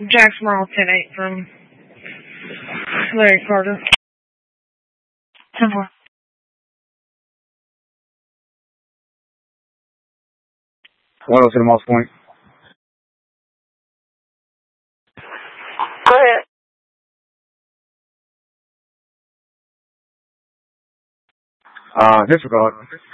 Jack Small 10-8 from Larry Carter. 10-4. What else in the Moss Point? Go ahead. Disregard.